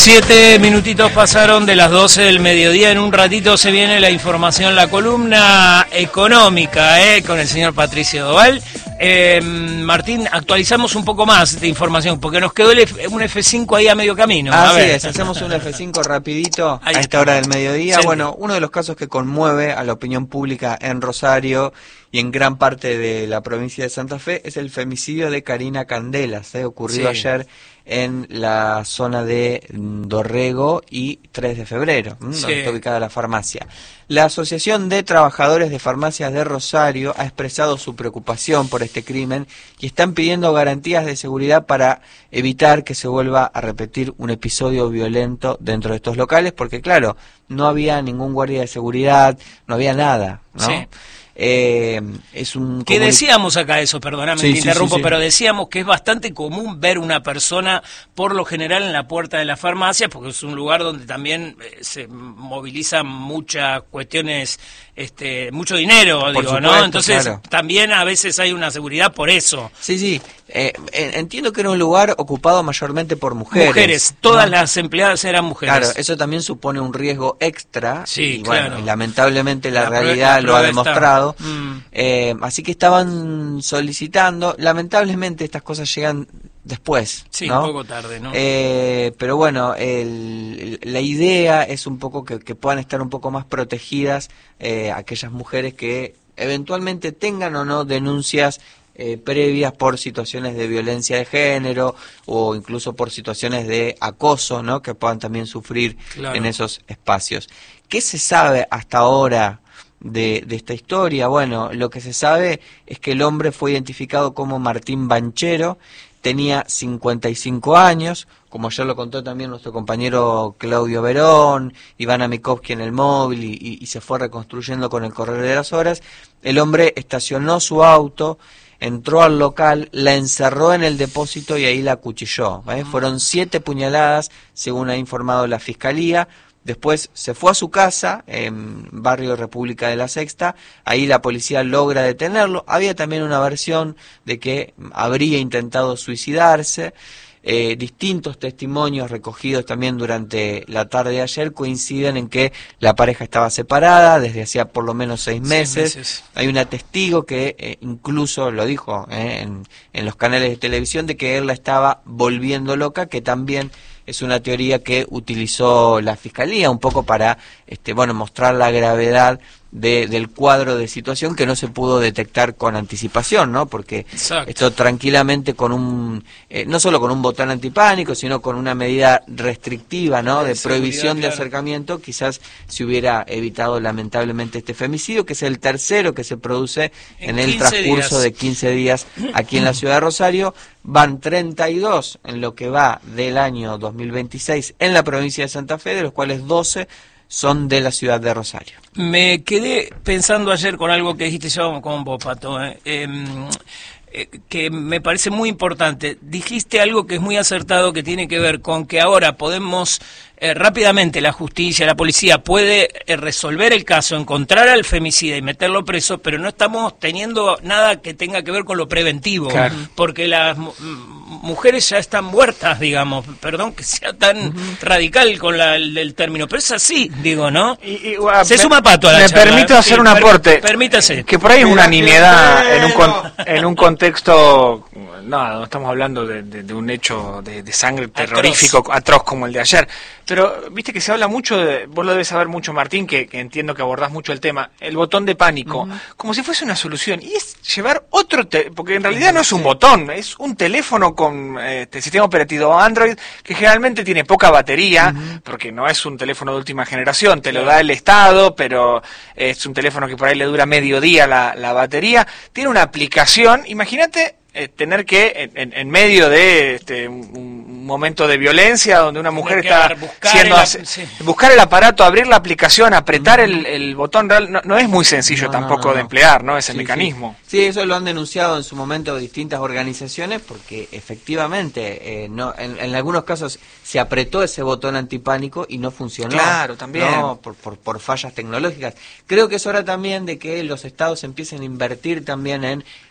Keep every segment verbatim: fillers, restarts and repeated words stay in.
Siete minutitos pasaron de las doce del mediodía. En un ratito se viene la información, la columna económica, eh, con el señor Patricio Doval. Eh, Martín, actualizamos un poco más de información, porque nos quedó el F, un F cinco ahí a medio camino. Así a ver. es, hacemos un F cinco rapidito Ahí a esta está. hora del mediodía. Sí. Bueno, uno de los casos que conmueve a la opinión pública en Rosario y en gran parte de la provincia de Santa Fe es el femicidio de Karina Candelas, eh, ocurrido Sí. ayer en la zona de Dorrego y tres de febrero, ¿m? Sí. donde está ubicada la farmacia. La Asociación de Trabajadores de Farmacias de Rosario ha expresado su preocupación por este crimen y están pidiendo garantías de seguridad para evitar que se vuelva a repetir un episodio violento dentro de estos locales, porque claro, no había ningún guardia de seguridad, no había nada, ¿no? Sí. Eh, es un Que comuni- decíamos acá eso, perdóname, Sí, te sí, interrumpo, sí, sí. pero decíamos que es bastante común ver una persona, por lo general, en la puerta de la farmacia, porque es un lugar donde también eh, se movilizan muchas cuestiones, este, mucho dinero, Por digo, supuesto, ¿no? Entonces, claro. también a veces hay una seguridad por eso. Sí, sí, eh, eh, entiendo que era un lugar ocupado mayormente por mujeres. Mujeres, todas ¿no? las empleadas eran mujeres. Claro, eso también supone un riesgo extra. Sí, y bueno, claro. y lamentablemente la, La prue- realidad la lo ha prueba está. demostrado. Mm. Eh, así que estaban solicitando, lamentablemente estas cosas llegan después, Sí, ¿no? un poco tarde, ¿no? Eh, pero bueno, el, la idea es un poco que, que puedan estar un poco más protegidas eh, aquellas mujeres que eventualmente tengan o no denuncias eh, previas por situaciones de violencia de género o incluso por situaciones de acoso, ¿no? Que puedan también sufrir Claro. en esos espacios. ¿Qué se sabe hasta ahora de, de esta historia? Bueno, lo que se sabe es que el hombre fue identificado como Martín Banchero, tenía cincuenta y cinco años, como ya lo contó también nuestro compañero Claudio Verón, Ivana Mikovsky en el móvil y, y, y se fue reconstruyendo con el correr de las horas. El hombre estacionó su auto, entró al local, la encerró en el depósito y ahí la acuchilló, ¿eh? Fueron siete puñaladas, según ha informado la Fiscalía. Después se fue a su casa, en barrio República de la Sexta, ahí la policía logra detenerlo. Había también una versión de que habría intentado suicidarse. Eh, distintos testimonios recogidos también durante la tarde de ayer coinciden en que la pareja estaba separada desde hacía por lo menos seis meses. Seis meses. Hay una testigo que eh, incluso lo dijo eh, en, en los canales de televisión de que él la estaba volviendo loca, que también es una teoría que utilizó la Fiscalía un poco para este, bueno, mostrar la gravedad de, del cuadro de situación que no se pudo detectar con anticipación, ¿no? Porque Exacto. esto tranquilamente con un, eh, no solo con un botón antipánico, sino con una medida restrictiva, ¿no? De De prohibición seguridad, de claro. acercamiento, quizás se hubiera evitado lamentablemente este femicidio, que es el tercero que se produce En en, el quince transcurso días. de quince días aquí en la ciudad de Rosario. Van treinta y dos en lo que va del año dos mil veintiséis en la provincia de Santa Fe, de los cuales doce son de la ciudad de Rosario. Me quedé pensando ayer con algo que dijiste yo con vos, Pato, eh, em, eh, que me parece muy importante. Dijiste algo que es muy acertado, que tiene que ver con que ahora podemos eh, rápidamente, la justicia, la policía puede eh, resolver el caso, encontrar al femicida y meterlo preso, pero no estamos teniendo nada que tenga que ver con lo preventivo, Claro. porque las mu- mujeres ya están muertas, digamos, perdón que sea tan radical con la, el, el término, pero es así, digo, ¿no? Y, y, bueno, Se me- suma Pato a la Me charla. permito hacer Sí, un per- aporte. permítase. Que por ahí es una Mira, nimiedad que en un, con- bueno. en un contexto. No, no estamos hablando de, de- de un hecho de, de sangre terrorífico, atroz. como el de ayer. Pero viste que se habla mucho, de, vos lo debes saber mucho, Martín, que, que entiendo que abordás mucho el tema, el botón de pánico, como si fuese una solución. Y es llevar otro, te- porque en realidad no es un botón, es un teléfono con este sistema operativo Android que generalmente tiene poca batería, porque no es un teléfono de última generación, te lo da el Estado, pero es un teléfono que por ahí le dura medio día la, la batería. Tiene una aplicación, imagínate eh, tener que, en, en, en medio de este, un, un momento de violencia, donde una mujer que está ver, buscar siendo el ap- ase- sí. buscar el aparato, abrir la aplicación, apretar el, el botón real, no, no es muy sencillo No, no, tampoco no, no. de emplear, ¿no? Ese Sí, mecanismo. Sí. Sí, eso lo han denunciado en su momento distintas organizaciones porque efectivamente eh, no, en, en algunos casos se apretó ese botón antipánico y no funcionó. Claro, también. No, por, por, por fallas tecnológicas. Creo que es hora también de que los estados empiecen a invertir también en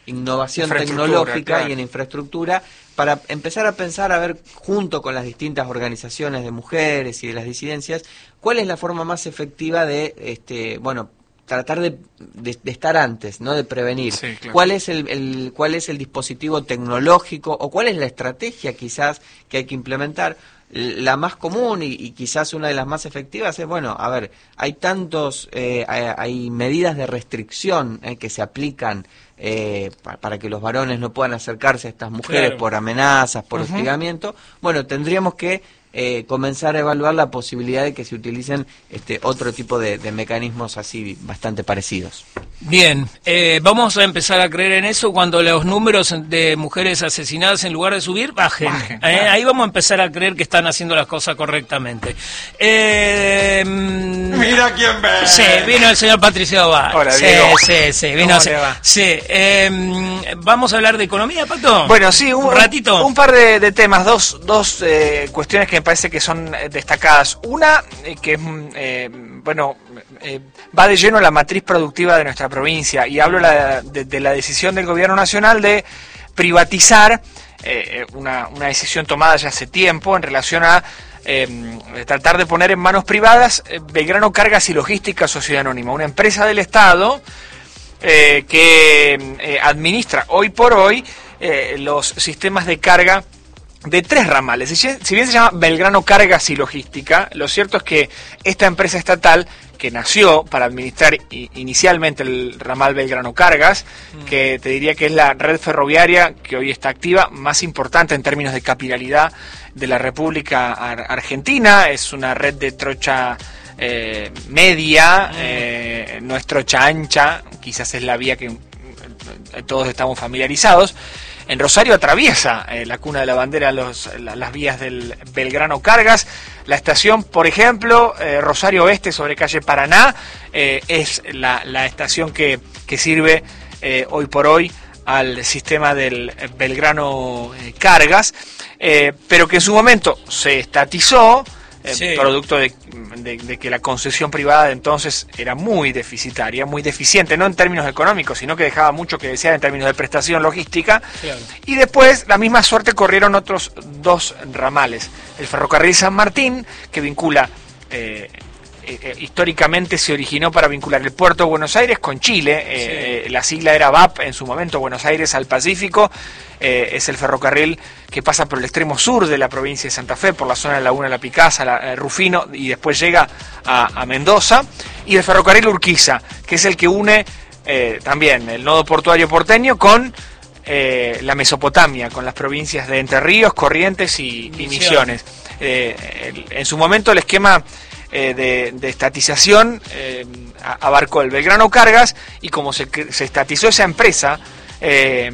innovación tecnológica, claro, y en infraestructura, para empezar a pensar, a ver, junto con las distintas organizaciones de mujeres y de las disidencias, cuál es la forma más efectiva de, este, bueno, tratar de, de, de estar antes, ¿no? De prevenir. Sí, claro. ¿Cuál es el, el, cuál es el dispositivo tecnológico o cuál es la estrategia quizás que hay que implementar? La más común y, y quizás una de las más efectivas es, bueno, a ver, hay tantos, eh, hay, hay medidas de restricción eh, que se aplican eh, pa, para que los varones no puedan acercarse a estas mujeres, claro, por amenazas, por uh-huh. hostigamiento. Bueno, tendríamos que eh, comenzar a evaluar la posibilidad de que se utilicen este otro tipo de, de mecanismos así bastante parecidos. Bien, eh, vamos a empezar a creer en eso cuando los números de mujeres asesinadas, en lugar de subir, bajen. bajen eh, claro. Ahí vamos a empezar a creer que están haciendo las cosas correctamente. Eh, Mira quién ve. Sí, vino el señor Patricio Bar. Hola, sí, Diego. sí, sí, vino. Sí, sí. Eh, vamos a hablar de economía, Pato. Bueno, sí, un, un ratito. Un par de, de temas, dos, dos eh, cuestiones que me parece que son destacadas. Una, eh, que es, eh, bueno, eh, va de lleno a la matriz productiva de nuestra provincia, y hablo la, de, de la decisión del gobierno nacional de privatizar, eh, una, una decisión tomada ya hace tiempo en relación a eh, tratar de poner en manos privadas eh, Belgrano Cargas y Logística Sociedad Anónima, una empresa del Estado eh, que eh, administra hoy por hoy eh, los sistemas de carga de tres ramales. Si bien se llama Belgrano Cargas y Logística, lo cierto es que esta empresa estatal, que nació para administrar inicialmente el ramal Belgrano Cargas, mm. que te diría que es la red ferroviaria que hoy está activa, más importante en términos de capilaridad de la República Ar- Argentina, es una red de trocha eh, media, mm. eh, no es trocha ancha, quizás es la vía que eh, todos estamos familiarizados. En Rosario atraviesa eh, la cuna de la bandera los, la, las vías del Belgrano Cargas. La estación, por ejemplo, eh, Rosario Oeste sobre calle Paraná, eh, es la, la estación que, que sirve eh, hoy por hoy al sistema del Belgrano eh, Cargas, eh, pero que en su momento se estatizó, eh, sí. producto de, de, de que la concesión privada de entonces era muy deficitaria, muy deficiente, no en términos económicos, sino que dejaba mucho que desear en términos de prestación logística. Claro. Y después la misma suerte corrieron otros dos ramales. El ferrocarril San Martín, que vincula, eh, eh, históricamente se originó para vincular el puerto de Buenos Aires con Chile, eh, sí. la sigla era B A P en su momento, Buenos Aires al Pacífico. Eh, es el ferrocarril que pasa por el extremo sur de la provincia de Santa Fe, por la zona de Laguna de la Picasa, la, eh, Rufino, y después llega a, a Mendoza, y el ferrocarril Urquiza, que es el que une eh, también el nodo portuario porteño con eh, la Mesopotamia, con las provincias de Entre Ríos, Corrientes y, y Misiones. Eh, el, en su momento el esquema eh, de, de estatización eh, abarcó el Belgrano Cargas, y como se, se estatizó esa empresa, eh,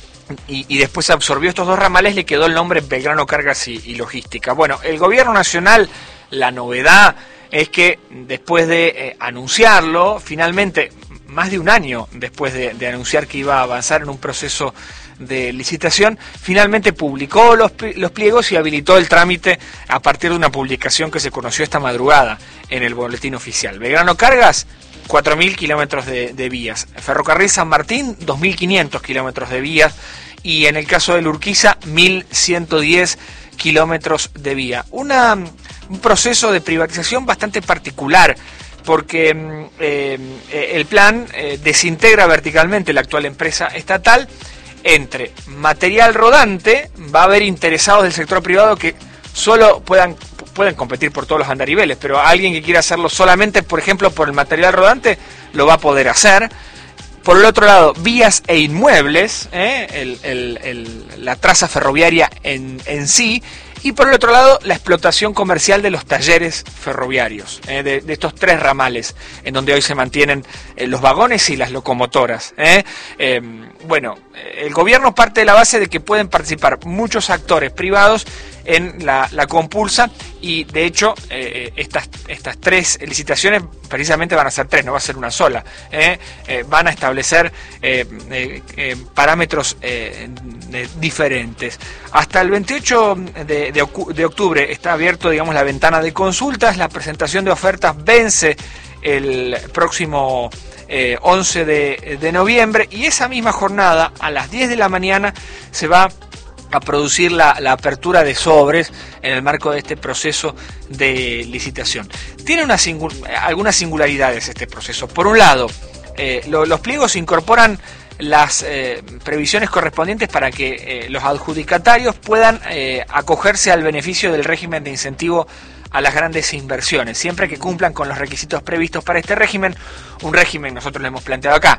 Y, y después absorbió estos dos ramales, le quedó el nombre Belgrano Cargas y, y Logística. Bueno, el gobierno nacional, la novedad es que después de eh, anunciarlo, finalmente, más de un año después de, de anunciar que iba a avanzar en un proceso de licitación, finalmente publicó los, los pliegos y habilitó el trámite a partir de una publicación que se conoció esta madrugada en el boletín oficial. Belgrano Cargas, cuatro mil kilómetros de, de vías. Ferrocarril San Martín, dos mil quinientos kilómetros de vías. Y en el caso del Urquiza, mil ciento diez kilómetros de vía. Una, un proceso de privatización bastante particular, porque eh, el plan eh, desintegra verticalmente la actual empresa estatal. Entre material rodante, va a haber interesados del sector privado que solo puedan pueden competir por todos los andariveles, pero alguien que quiera hacerlo solamente, por ejemplo, por el material rodante, lo va a poder hacer. Por el otro lado, vías e inmuebles, ¿eh? el, el, el, la traza ferroviaria en, en sí. Y por el otro lado, la explotación comercial de los talleres ferroviarios, eh, de, de estos tres ramales, en donde hoy se mantienen eh, los vagones y las locomotoras. Eh. Eh, bueno, el gobierno parte de la base de que pueden participar muchos actores privados en la, la compulsa, y de hecho eh, estas, estas tres licitaciones precisamente van a ser tres, no va a ser una sola. Eh. Eh, van a establecer eh, eh, eh, parámetros eh, de, diferentes. Hasta el veintiocho de de octubre está abierto, digamos, la ventana de consultas. La presentación de ofertas vence el próximo eh, once de noviembre, y esa misma jornada a las diez de la mañana se va a producir la, la apertura de sobres en el marco de este proceso de licitación. Tiene una singu- algunas singularidades este proceso. Por un lado, eh, lo, los pliegos incorporan las eh, previsiones correspondientes para que eh, los adjudicatarios puedan eh, acogerse al beneficio del régimen de incentivo a las grandes inversiones, siempre que cumplan con los requisitos previstos para este régimen, un régimen, nosotros lo hemos planteado acá,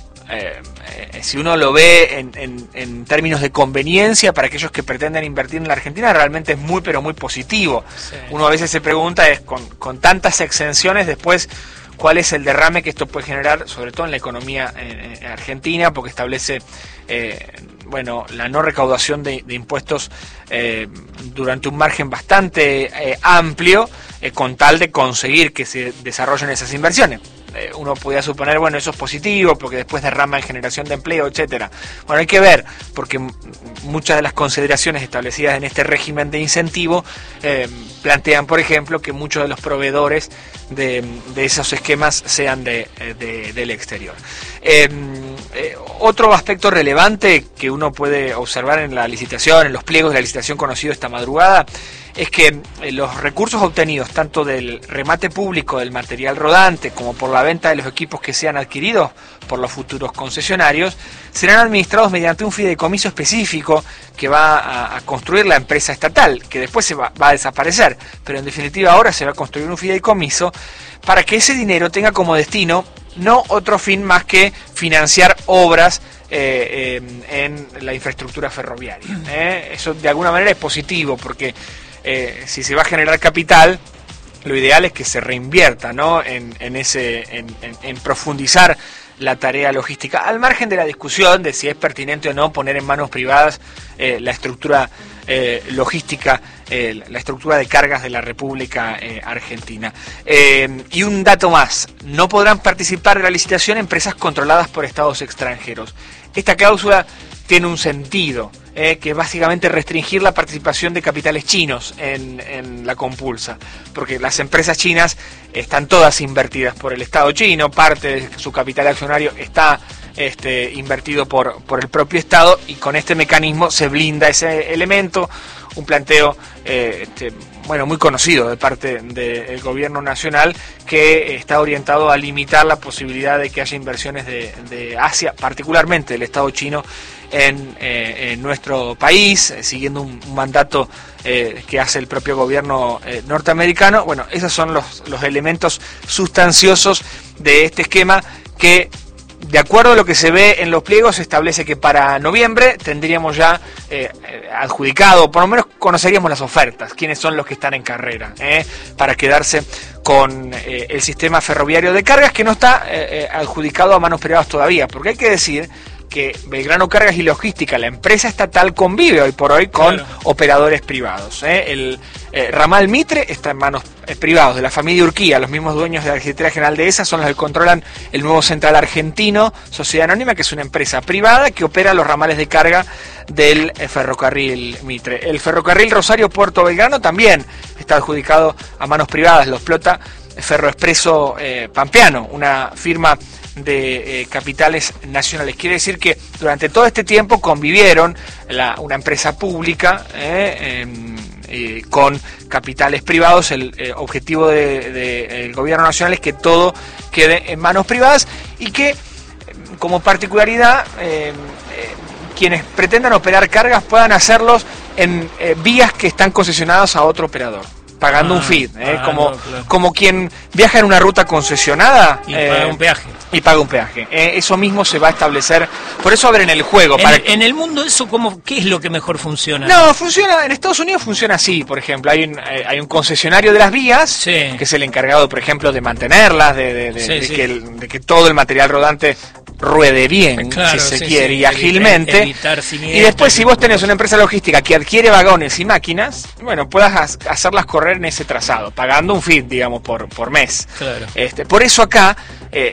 Eh, eh, si uno lo ve en, en, en términos de conveniencia para aquellos que pretenden invertir en la Argentina, realmente es muy pero muy positivo. Sí. Uno a veces se pregunta, es con, con tantas exenciones después, cuál es el derrame que esto puede generar, sobre todo en la economía eh, argentina, porque establece eh, bueno, la no recaudación de, de impuestos eh, durante un margen bastante eh, amplio, eh, con tal de conseguir que se desarrollen esas inversiones. Eh, uno podría suponer, bueno, eso es positivo porque después derrama en generación de empleo, etcétera. Bueno, hay que ver, porque m- muchas de las consideraciones establecidas en este régimen de incentivo eh, plantean, por ejemplo, que muchos de los proveedores de, de esos esquemas sean de, de, del exterior. Eh, eh, otro aspecto relevante que uno puede observar en la licitación, en los pliegos de la licitación conocido esta madrugada, es que eh, los recursos obtenidos tanto del remate público del material rodante como por la venta de los equipos que sean adquiridos por los futuros concesionarios serán administrados mediante un fideicomiso específico que va a, a construir la empresa estatal, que después se va, va a desaparecer, pero en definitiva ahora se va a construir un fideicomiso para que ese dinero tenga como destino no otro fin más que financiar obras eh, eh, en la infraestructura ferroviaria. ¿eh? Eso de alguna manera es positivo porque Eh, si se va a generar capital, lo ideal es que se reinvierta, ¿no? en, en, ese, en, en, en profundizar la tarea logística, al margen de la discusión de si es pertinente o no poner en manos privadas eh, la estructura eh, logística, eh, la estructura de cargas de la República eh, Argentina. Eh, y un dato más, no podrán participar de la licitación empresas controladas por estados extranjeros. Esta cláusula tiene un sentido, eh, que es básicamente restringir la participación de capitales chinos en, en la compulsa, porque las empresas chinas están todas invertidas por el Estado chino, parte de su capital accionario está este, invertido por, por el propio Estado, y con este mecanismo se blinda ese elemento, un planteo eh, este, bueno, muy conocido de parte del gobierno nacional, que está orientado a limitar la posibilidad de que haya inversiones de, de Asia, particularmente del Estado chino, en, eh, en nuestro país, eh, siguiendo un, un mandato eh, que hace el propio gobierno eh, norteamericano. Bueno, esos son los, los elementos sustanciosos de este esquema que, de acuerdo a lo que se ve en los pliegos, se establece que para noviembre tendríamos ya eh, adjudicado, por lo menos conoceríamos las ofertas, quiénes son los que están en carrera, eh, para quedarse con eh, el sistema ferroviario de cargas, que no está eh, adjudicado a manos privadas todavía, porque hay que decir que Belgrano Cargas y Logística, la empresa estatal, convive hoy por hoy con claro. operadores privados. ¿eh? El eh, ramal Mitre está en manos eh, privados de la familia Urquía, los mismos dueños de la Secretaría General de E S A son los que controlan el nuevo Central Argentino, Sociedad Anónima, que es una empresa privada que opera los ramales de carga del eh, ferrocarril Mitre. El ferrocarril Rosario Puerto Belgrano también está adjudicado a manos privadas, lo explota Ferroexpreso eh, Pampeano, una firma de eh, capitales nacionales. Quiere decir que durante todo este tiempo convivieron la, una empresa pública eh, eh, eh, con capitales privados. El eh, objetivo del de, de, gobierno nacional es que todo quede en manos privadas y que, como particularidad, eh, eh, quienes pretendan operar cargas puedan hacerlos en eh, vías que están concesionadas a otro operador, pagando ah, un fee, ¿eh? ah, como, no, claro. como quien viaja en una ruta concesionada y eh, paga un peaje. Y paga un peaje. Eh, eso mismo se va a establecer, por eso abren el juego. En, para el, en el mundo eso, ¿cómo, ¿qué es lo que mejor funciona? No, funciona, en Estados Unidos funciona así, por ejemplo, hay un, hay un concesionario de las vías, sí. que es el encargado, por ejemplo, de mantenerlas, de, de, de, sí, de, sí. Que, el, de que todo el material rodante ruede bien, claro, si se sí, quiere, sí, y ágilmente. Evitar y después, si vos tenés una empresa logística que adquiere vagones y máquinas, bueno, puedas hacerlas correr en ese trazado, pagando un fee, digamos, por, por mes. Claro. Este, por eso acá eh, eh, uno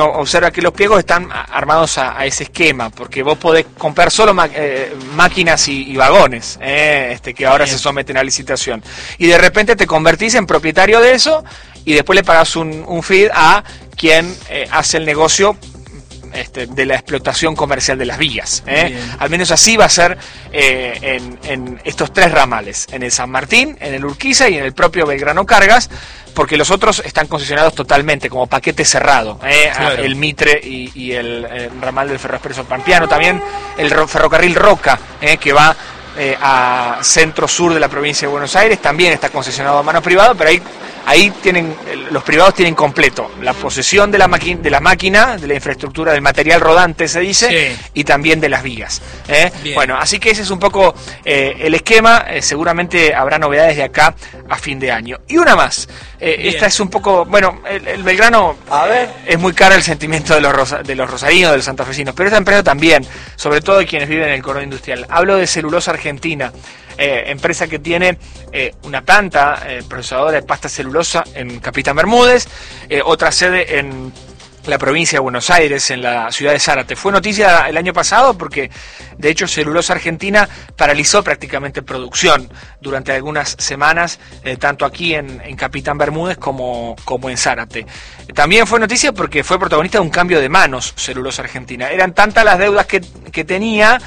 observa que los pliegos están armados a, a ese esquema, porque vos podés comprar solo ma eh, máquinas y, y vagones, eh, este, que ahora Bien. se someten a licitación. Y de repente te convertís en propietario de eso y después le pagás un, un fee a quien eh, hace el negocio Este, de la explotación comercial de las vías. ¿eh? Al menos así va a ser eh, en, en estos tres ramales, en el San Martín, en el Urquiza y en el propio Belgrano Cargas, porque los otros están concesionados totalmente como paquete cerrado, ¿eh? Claro. El Mitre y, y el, el ramal del Ferroexpreso Pampeano, también el ferrocarril Roca, ¿eh? que va eh, a centro-sur de la provincia de Buenos Aires, también está concesionado a mano privada, pero ahí Ahí tienen, los privados tienen completo la posesión de la, de la máquina, de la infraestructura, del material rodante, se dice, sí. y también de las vías. ¿eh? Bueno, así que ese es un poco eh, el esquema. Eh, seguramente habrá novedades de acá a fin de año. Y una más. Eh, esta es un poco, bueno, el, el Belgrano a ver. Eh, es muy caro el sentimiento de los, rosa, de los rosarinos, de los santafesinos, pero esta empresa también, sobre todo de quienes viven en el cordón industrial. Hablo de Celulosa Argentina. Eh, empresa que tiene eh, una planta eh, procesadora de pasta celulosa en Capitán Bermúdez, eh, otra sede en la provincia de Buenos Aires, en la ciudad de Zárate. Fue noticia el año pasado porque, de hecho, Celulosa Argentina paralizó prácticamente producción durante algunas semanas, eh, tanto aquí en, en Capitán Bermúdez como, como en Zárate. También fue noticia porque fue protagonista de un cambio de manos Celulosa Argentina. Eran tantas las deudas que, que tenía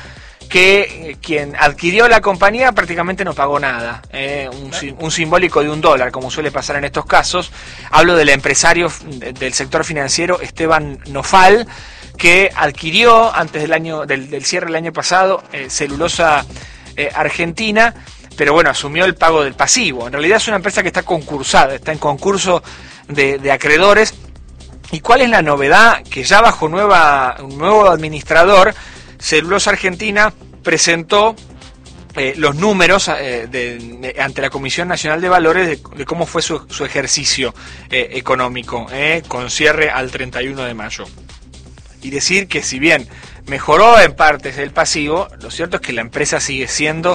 que quien adquirió la compañía prácticamente no pagó nada, eh, un, un simbólico de un dólar, como suele pasar en estos casos. Hablo del empresario del sector financiero Esteban Nofal, que adquirió antes del año del, del cierre del año pasado eh, Celulosa eh, Argentina, pero bueno, asumió el pago del pasivo. En realidad es una empresa que está concursada, está en concurso de, de acreedores. ¿Y cuál es la novedad? Que ya bajo nueva, un nuevo administrador, Celulosa Argentina presentó eh, los números eh, de, de, ante la Comisión Nacional de Valores de, de cómo fue su, su ejercicio eh, económico, eh, con cierre al treinta y uno de mayo. Y decir que si bien mejoró en partes el pasivo, lo cierto es que la empresa sigue siendo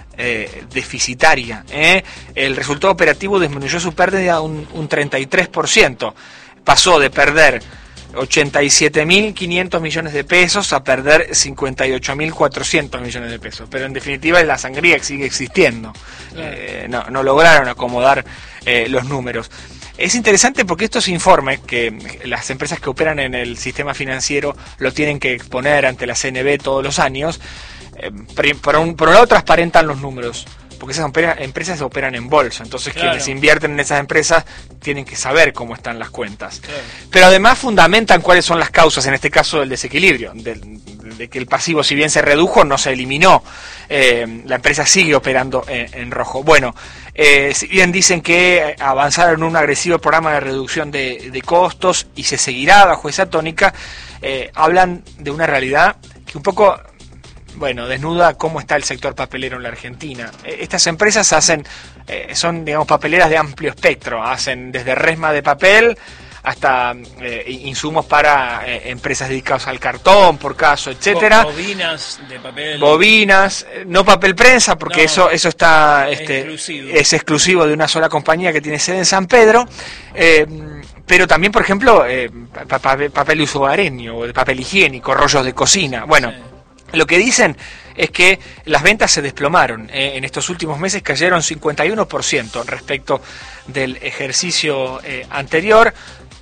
eh, deficitaria. Eh. El resultado operativo disminuyó su pérdida un, un treinta y tres por ciento. Pasó de perder ochenta y siete mil quinientos millones de pesos a perder cincuenta y ocho mil cuatrocientos millones de pesos. Pero en definitiva es la sangría que sigue existiendo. Eh, no, no lograron acomodar eh, los números. Es interesante porque estos informes que las empresas que operan en el sistema financiero lo tienen que exponer ante la C N B todos los años, eh, por, un, por un lado transparentan los números, porque esas empresas se operan en bolsa, entonces claro, quienes invierten en esas empresas tienen que saber cómo están las cuentas. Claro. Pero además fundamentan cuáles son las causas, en este caso del desequilibrio, de, de que el pasivo, si bien se redujo, no se eliminó. Eh, la empresa sigue operando en, en rojo. Bueno, eh, si bien dicen que avanzaron en un agresivo programa de reducción de, de costos y se seguirá bajo esa tónica, eh, hablan de una realidad que un poco... bueno, desnuda cómo está el sector papelero en la Argentina. Estas empresas hacen, eh, son, digamos, papeleras de amplio espectro, hacen desde resma de papel hasta eh, insumos para eh, empresas dedicadas al cartón, por caso, etcétera. Bobinas de papel. Bobinas, no papel prensa, porque no, eso eso está este, exclusivo. es exclusivo de una sola compañía que tiene sede en San Pedro. Eh, pero también, por ejemplo, eh, papel, papel de uso hogareño, o de papel higiénico, rollos de cocina. Bueno. Sí. Lo que dicen es que las ventas se desplomaron. Eh, en estos últimos meses cayeron cincuenta y uno por ciento respecto del ejercicio eh, anterior.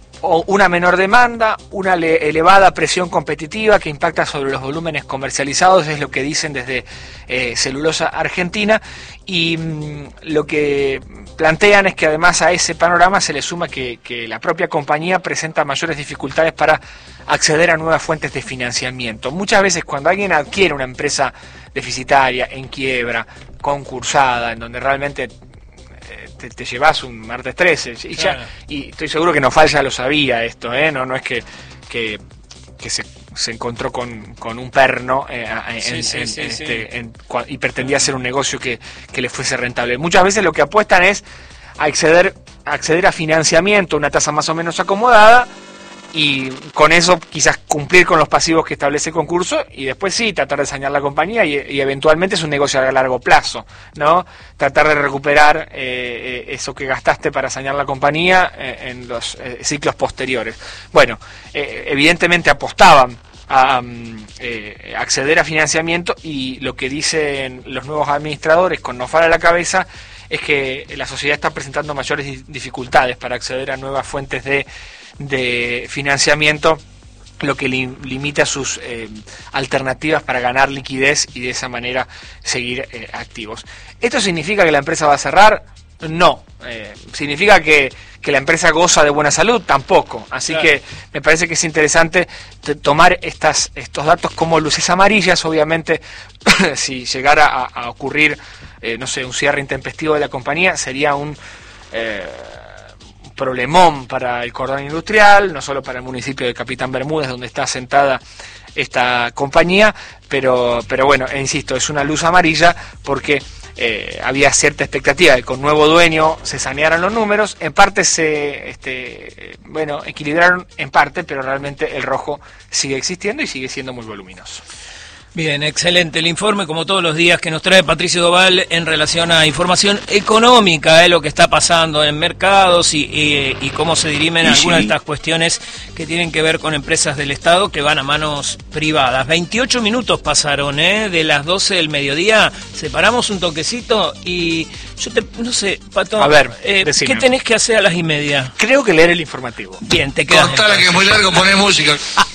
O una menor demanda, una le- elevada presión competitiva que impacta sobre los volúmenes comercializados, es lo que dicen desde eh, Celulosa Argentina. Y mmm, lo que plantean es que además a ese panorama se le suma que, que la propia compañía presenta mayores dificultades para acceder a nuevas fuentes de financiamiento. Muchas veces cuando alguien adquiere una empresa deficitaria, en quiebra, concursada, en donde realmente eh, te, te llevas un martes trece, y, claro. ya, y estoy seguro que Nofal ya lo sabía esto, ¿eh? no, no es que, que, que se, se encontró con, con un perno eh, en, sí, sí, en, sí, este, sí. En, y pretendía hacer un negocio que, que le fuese rentable. Muchas veces lo que apuestan es a acceder, acceder a financiamiento, una tasa más o menos acomodada, y con eso quizás cumplir con los pasivos que establece el concurso y después sí, tratar de sanear la compañía y, y eventualmente es un negocio a largo plazo, ¿no? Tratar de recuperar eh, eso que gastaste para sanear la compañía eh, en los eh, ciclos posteriores. Bueno, eh, evidentemente apostaban a eh, acceder a financiamiento y lo que dicen los nuevos administradores con Nofal a la cabeza es que la sociedad está presentando mayores dificultades para acceder a nuevas fuentes de, de financiamiento, lo que li limita sus eh, alternativas para ganar liquidez y de esa manera seguir eh, activos. ¿Esto significa que la empresa va a cerrar? No. Eh, ¿Significa que, que la empresa goza de buena salud? Tampoco. Así claro. que me parece que es interesante tomar estas, estos datos como luces amarillas. Obviamente, si llegara a, a ocurrir, eh, no sé, un cierre intempestivo de la compañía, sería un... Eh, problemón para el cordón industrial, no solo para el municipio de Capitán Bermúdez, donde está asentada esta compañía, pero, pero bueno, e insisto, es una luz amarilla porque eh, había cierta expectativa de que con nuevo dueño se sanearan los números, en parte se, este, bueno, equilibraron en parte, pero realmente el rojo sigue existiendo y sigue siendo muy voluminoso. Bien, excelente el informe, como todos los días, que nos trae Patricio Doval en relación a información económica, eh, lo que está pasando en mercados y, y, y cómo se dirimen algunas sí. de estas cuestiones que tienen que ver con empresas del Estado que van a manos privadas. veintiocho minutos pasaron, eh, de las doce del mediodía, separamos un toquecito y yo te, no sé, Pato, a ver, eh, ¿qué tenés que hacer a las y media? Creo que leer el informativo. Bien, te quedas. Contale que es muy largo, poné música.